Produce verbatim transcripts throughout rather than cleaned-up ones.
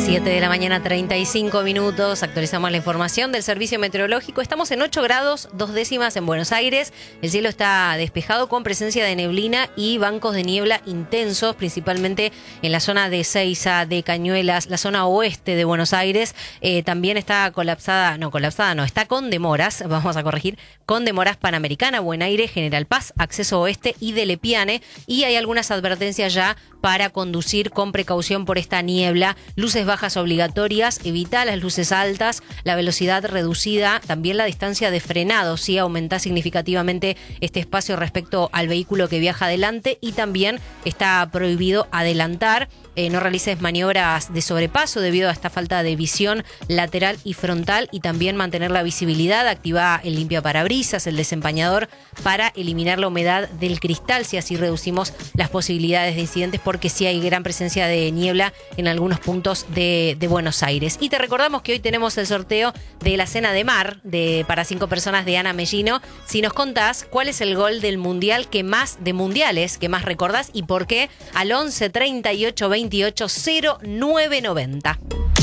siete de la mañana, treinta y cinco minutos. Actualizamos la información del Servicio Meteorológico. Estamos en ocho grados, dos décimas en Buenos Aires. El cielo está despejado con presencia de neblina y bancos de niebla intensos, principalmente en la zona de Seiza, de Cañuelas, la zona oeste de Buenos Aires. Eh, también está colapsada, no, colapsada no, está con demoras, vamos a corregir, con demoras Panamericana, Buen Aire, General Paz, Acceso Oeste y de Lepiane. Y hay algunas advertencias ya para conducir con precaución por esta niebla. Luces bajas obligatorias, evita las luces altas, la velocidad reducida, también la distancia de frenado, sí aumenta significativamente este espacio respecto al vehículo que viaja adelante, y también está prohibido adelantar. Eh, no realices maniobras de sobrepaso debido a esta falta de visión lateral y frontal, y también mantener la visibilidad. Activa el limpiaparabrisas, el desempañador, para eliminar la humedad del cristal, si así reducimos las posibilidades de incidentes, porque sí hay gran presencia de niebla en algunos puntos de, de Buenos Aires. Y te recordamos que hoy tenemos el sorteo de la cena de mar de, para cinco personas de Ana Mellino. Si nos contás cuál es el gol del mundial que más, de mundiales, que más recordás y por qué, al once, treinta y ocho, veintiocho, cero nueve noventa.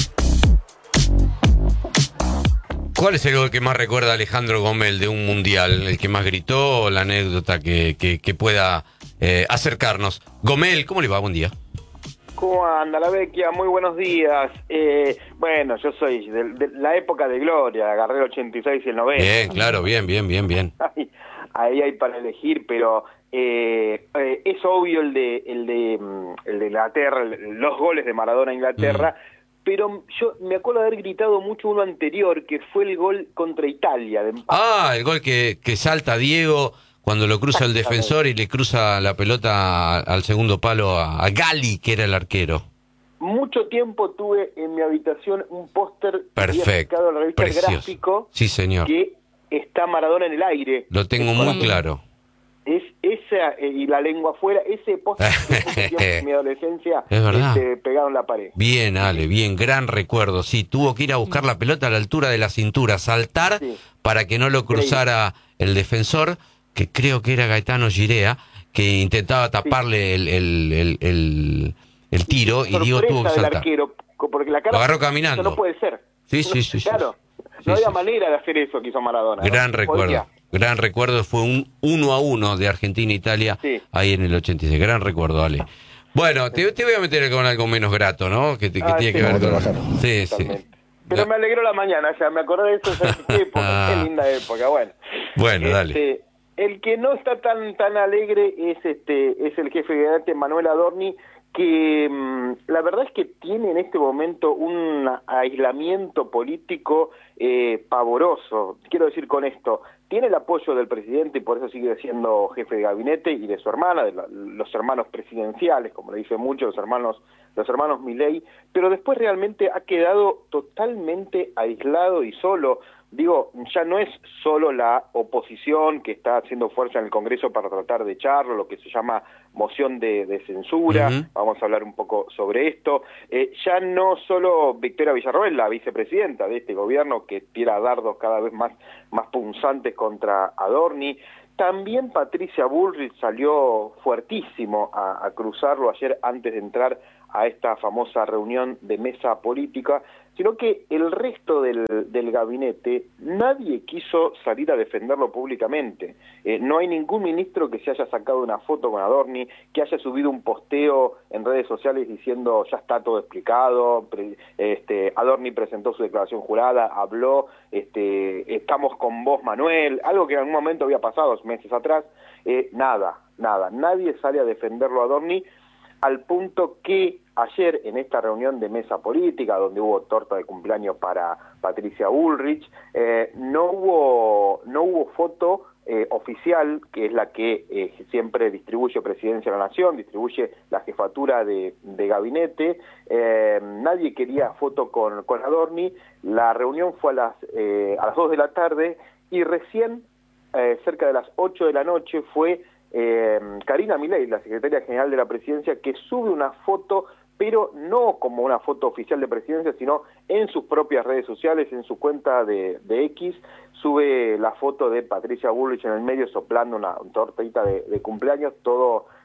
¿Cuál es el gol que más recuerda Alejandro Gomel de un mundial? ¿El que más gritó o la anécdota que, que, que pueda eh, acercarnos? Gomel, ¿cómo le va? Buen día. ¿Cómo anda la Vecchia? Muy buenos días. Eh, bueno, yo soy de, de la época de gloria, agarré el ochenta y seis y el noventa. Bien, claro, bien, bien, bien, bien. Ahí, ahí hay para elegir, pero eh, eh, es obvio el de el de, el de Inglaterra, el, los goles de Maradona a Inglaterra, mm. pero yo me acuerdo de haber gritado mucho uno anterior, que fue el gol contra Italia. De ah, el gol que, que salta Diego cuando lo cruza el defensor y le cruza la pelota al segundo palo a, a Gali, que era el arquero. Mucho tiempo tuve en mi habitación un póster perfecto, en la revista El Gráfico, sí, señor, que está Maradona en el aire. Lo tengo muy claro. Es esa eh, y la lengua afuera, ese póster que en mi adolescencia es verdad. Este, pegado en la pared. Bien, Ale, bien, gran recuerdo. Sí, tuvo que ir a buscar la pelota a la altura de la cintura, saltar sí. para que no lo cruzara el defensor, que creo que era Gaetano Girea, que intentaba taparle el, el, el, el, el tiro, y, y Diego tuvo que saltar. Arquero, porque la cara, lo agarró caminando. Eso no puede ser. Sí, sí, sí. Claro, sí, no sí, había sí. manera de hacer eso que hizo Maradona. Gran ¿no? recuerdo. Podía. Gran recuerdo, fue un uno a uno de Argentina e Italia, sí. ahí en el ochenta y seis. Gran recuerdo, Ale. Bueno, te, te voy a meter con algo menos grato, ¿no? Que, te, que ah, tiene sí, que ver con... Sí, sí. Pero me alegró la mañana, ya me acordé de eso, qué época, qué linda época, bueno. Bueno, este, dale. El que no está tan tan alegre es este es el jefe de gabinete Manuel Adorni, que mmm, la verdad es que tiene en este momento un aislamiento político eh, pavoroso. Quiero decir con esto, tiene el apoyo del presidente y por eso sigue siendo jefe de gabinete, y de su hermana, de la, los hermanos presidenciales, como le dicen muchos, los hermanos los hermanos Milei, pero después realmente ha quedado totalmente aislado y solo. Digo, ya no es solo la oposición que está haciendo fuerza en el Congreso para tratar de echarlo, lo que se llama moción de, de censura, uh-huh. vamos a hablar un poco sobre esto, eh, ya no solo Victoria Villarroel, la vicepresidenta de este gobierno, que tira dardos cada vez más, más punzantes contra Adorni, también Patricia Bullrich salió fuertísimo a, a cruzarlo ayer antes de entrar a esta famosa reunión de mesa política, sino que el resto del, del gabinete, nadie quiso salir a defenderlo públicamente. Eh, no hay ningún ministro que se haya sacado una foto con Adorni, que haya subido un posteo en redes sociales diciendo ya está todo explicado, pre, este, Adorni presentó su declaración jurada, habló, este, estamos con vos Manuel, algo que en algún momento había pasado meses atrás. Eh, nada, nada, nadie sale a defenderlo a Adorni, al punto que ayer en esta reunión de mesa política, donde hubo torta de cumpleaños para Patricia Bullrich, eh, no hubo no hubo foto eh, oficial, que es la que eh, siempre distribuye Presidencia de la Nación, distribuye la jefatura de, de gabinete. Eh, nadie quería foto con, con Adorni. La reunión fue a las, eh, a las dos de la tarde, y recién, eh, cerca de las ocho de la noche, fue Eh, Karina Milei, la secretaria general de la presidencia, que sube una foto, pero no como una foto oficial de presidencia, sino en sus propias redes sociales, en su cuenta de, de X, sube la foto de Patricia Bullrich en el medio soplando una tortita de, de cumpleaños, todo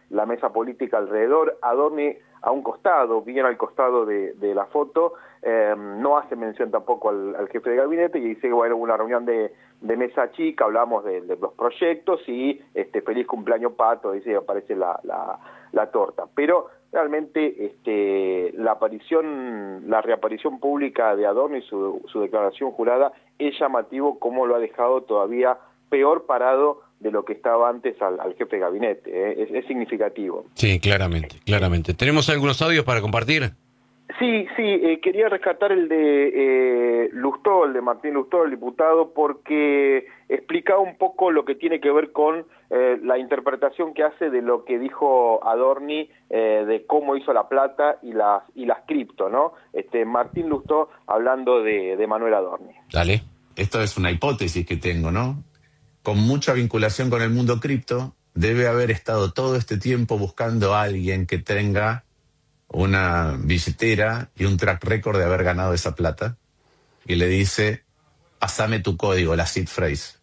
la mesa política alrededor, Adorni a un costado, bien al costado de, de la foto, eh, no hace mención tampoco al, al jefe de gabinete, y dice que bueno, hubo una reunión de, de mesa chica, hablamos de, de los proyectos y este feliz cumpleaños Pato, dice, aparece la, la, la torta. Pero realmente este, la aparición, la reaparición pública de Adorni y su, su declaración jurada es llamativo cómo lo ha dejado todavía peor parado de lo que estaba antes al, al jefe de gabinete, ¿eh? es, es significativo. Sí, claramente, claramente. ¿Tenemos algunos audios para compartir? Sí, sí, eh, quería rescatar el de eh, Lustó, el de Martín Lustó, el diputado, porque explicaba un poco lo que tiene que ver con eh, la interpretación que hace de lo que dijo Adorni, eh, de cómo hizo la plata y las y las cripto, ¿no? Este Martín Lustó hablando de, de Manuel Adorni. Dale. Esto es una hipótesis que tengo, ¿no? Con mucha vinculación con el mundo cripto, debe haber estado todo este tiempo buscando a alguien que tenga una billetera y un track record de haber ganado esa plata, y le dice, pasame tu código, la seed phrase.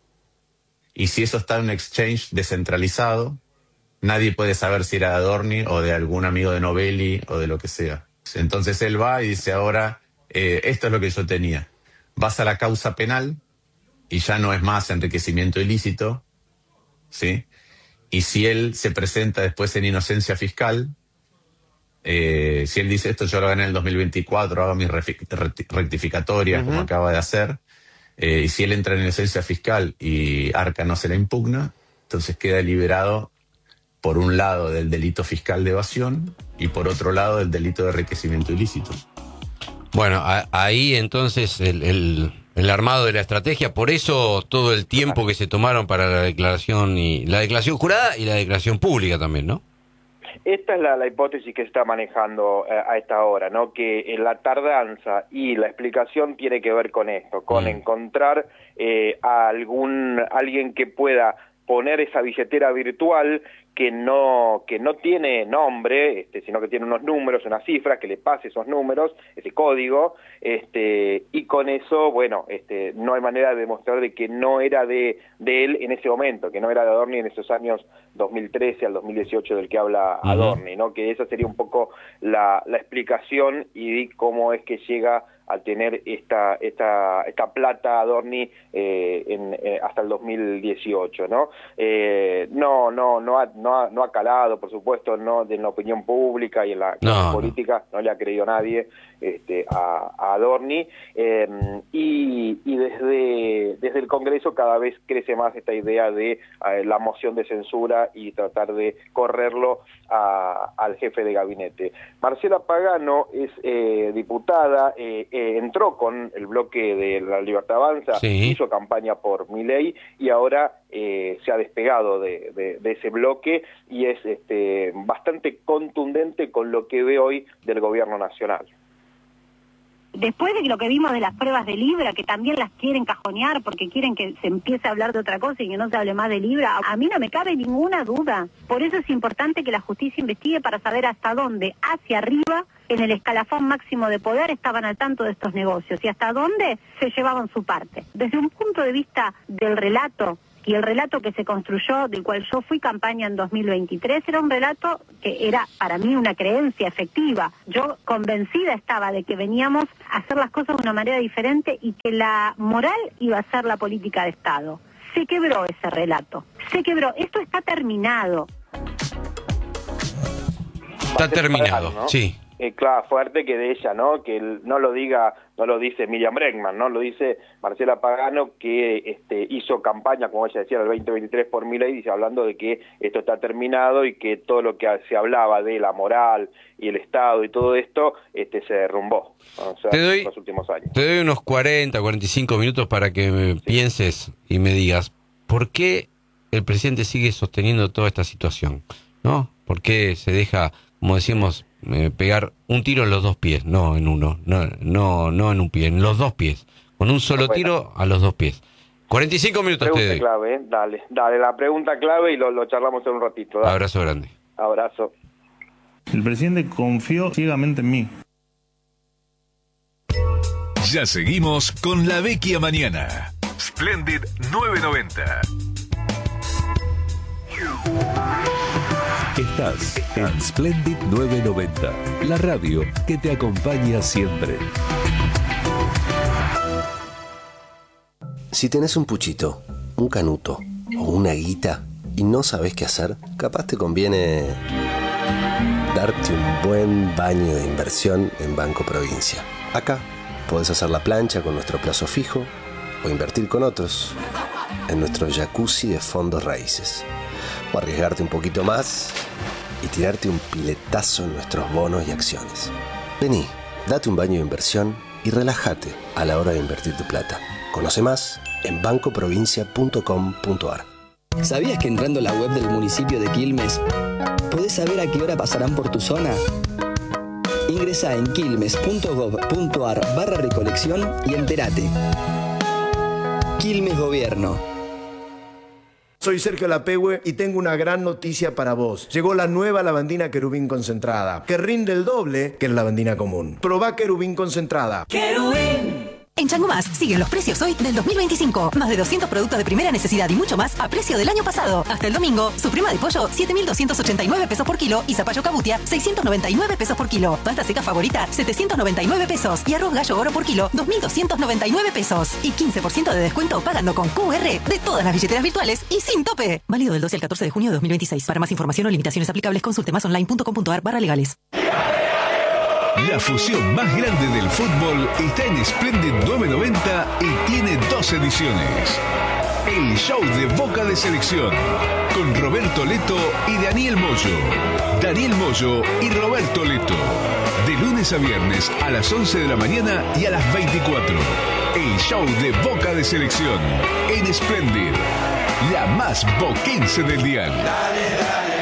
Y si eso está en un exchange descentralizado, nadie puede saber si era de Adorni o de algún amigo de Novelli o de lo que sea. Entonces él va y dice, ahora, eh, esto es lo que yo tenía. Vas a la causa penal, y ya no es más enriquecimiento ilícito, ¿sí? Y si él se presenta después en inocencia fiscal, eh, si él dice esto yo lo gané en el dos mil veinticuatro, hago mis rectificatorias, uh-huh, como acaba de hacer, eh, y si él entra en inocencia fiscal y Arca no se la impugna, entonces queda liberado por un lado del delito fiscal de evasión y por otro lado del delito de enriquecimiento ilícito. Bueno, a, ahí entonces el... el... el armado de la estrategia, por eso todo el tiempo que se tomaron para la declaración y la declaración jurada y la declaración pública también, ¿no? Esta es la, la hipótesis que se está manejando eh, a esta hora, ¿no? Que eh, la tardanza y la explicación tiene que ver con esto, con mm. encontrar eh, a algún alguien que pueda poner esa billetera virtual que no que no tiene nombre, este, sino que tiene unos números, unas cifras, que le pase esos números, ese código, este, y con eso, bueno, este, no hay manera de demostrar de que no era de, de él en ese momento, que no era de Adorni en esos años dos mil trece al dos mil dieciocho del que habla uh-huh. Adorni, ¿no? Que esa sería un poco la, la explicación y cómo es que llega a tener esta esta esta plata Adorni eh, en, eh, hasta el dos mil dieciocho, ¿no? Eh, no no no ha, no ha no ha calado, por supuesto, no en la opinión pública y en la no, política no. no le ha creído nadie este a, a Adorni eh, y, y desde desde el Congreso cada vez crece más esta idea de eh, la moción de censura y tratar de correrlo a, al jefe de gabinete. Marcela Pagano es eh, diputada, eh, eh, entró con el bloque de La Libertad Avanza, sí. hizo campaña por Milei y ahora eh, se ha despegado de, de, de ese bloque y es este, bastante contundente con lo que ve hoy del gobierno nacional. Después de lo que vimos de las pruebas de Libra, que también las quieren cajonear porque quieren que se empiece a hablar de otra cosa y que no se hable más de Libra, a mí no me cabe ninguna duda. Por eso es importante que la justicia investigue para saber hasta dónde, hacia arriba, en el escalafón máximo de poder, estaban al tanto de estos negocios y hasta dónde se llevaban su parte. Desde un punto de vista del relato, y el relato que se construyó, del cual yo fui campaña en dos mil veintitrés, era un relato que era para mí una creencia efectiva. Yo convencida estaba de que veníamos a hacer las cosas de una manera diferente y que la moral iba a ser la política de Estado. Se quebró ese relato, se quebró. Esto está terminado. Está terminado, ¿no? Sí. Eh, claro, fuerte que de ella, ¿no? Que el, no lo diga, no lo dice Miriam Bregman, ¿no? Lo dice Marcela Pagano, que este, hizo campaña, como ella decía, en el veinte veintitrés por Milei, dice, hablando de que esto está terminado y que todo lo que se hablaba de la moral y el Estado y todo esto, este, se derrumbó, ¿no? O sea, te doy, en los últimos años. Te doy unos cuarenta, cuarenta y cinco minutos para que me sí. pienses y me digas, ¿por qué el presidente sigue sosteniendo toda esta situación? ¿No? ¿Por qué se deja, como decíamos, Eh, pegar un tiro en los dos pies, no en uno, no no no en un pie, en los dos pies, con un solo bueno. tiro a los dos pies? cuarenta y cinco minutos pregunta te doy. Clave, ¿eh? Dale, dale, la pregunta clave y lo, lo charlamos en un ratito. Dale. Abrazo grande. Abrazo. El presidente confió ciegamente en mí. Ya seguimos con La Vecchia Mañana. Splendid nueve noventa. Estás en Splendid novecientos noventa, la radio que te acompaña siempre. Si tenés un puchito, un canuto o una guita y no sabés qué hacer, capaz te conviene darte un buen baño de inversión en Banco Provincia. Acá podés hacer la plancha con nuestro plazo fijo o invertir con otros en nuestro jacuzzi de fondos raíces. O arriesgarte un poquito más y tirarte un piletazo en nuestros bonos y acciones. Vení, date un baño de inversión y relájate a la hora de invertir tu plata. Conoce más en banco provincia punto com punto a r. ¿Sabías que entrando a la web del municipio de Quilmes podés saber a qué hora pasarán por tu zona? Ingresá en quilmes punto gov punto a r barra recolección y entérate. Quilmes Gobierno. Soy Sergio Lapehue y tengo una gran noticia para vos. Llegó la nueva lavandina Querubín concentrada, que rinde el doble que la lavandina común. Probá Querubín concentrada. ¡Querubín! En Chango Más siguen los precios hoy del dos mil veinticinco. Más de doscientos productos de primera necesidad y mucho más a precio del año pasado. Hasta el domingo, suprema de pollo, siete mil doscientos ochenta y nueve pesos por kilo y zapallo cabutia, seiscientos noventa y nueve pesos por kilo. Pasta seca favorita, setecientos noventa y nueve pesos. Y arroz gallo oro por kilo, dos mil doscientos noventa y nueve pesos. Y quince por ciento de descuento pagando con Q R de todas las billeteras virtuales y sin tope. Válido del doce al catorce de junio de dos mil veintiséis. Para más información o limitaciones aplicables, consulte más online punto com punto a r barra legales. La fusión más grande del fútbol está en Splendid novecientos noventa y tiene dos ediciones. El show de Boca de Selección, con Roberto Leto y Daniel Moyo. Daniel Moyo y Roberto Leto. De lunes a viernes a las once de la mañana y a las veinticuatro. El show de Boca de Selección en Splendid, la más boquense del dial. Dale, dale.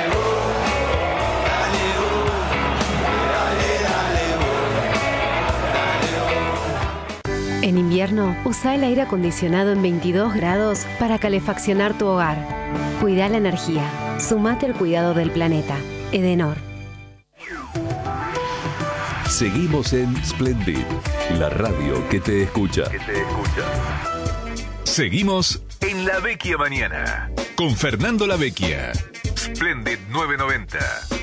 En invierno, usa el aire acondicionado en veintidós grados para calefaccionar tu hogar. Cuida la energía. Sumate al cuidado del planeta. Edenor. Seguimos en Splendid, la radio que te escucha. Que te escucha. Seguimos en La Vecchia Mañana con Fernando La Vecchia. Splendid novecientos noventa.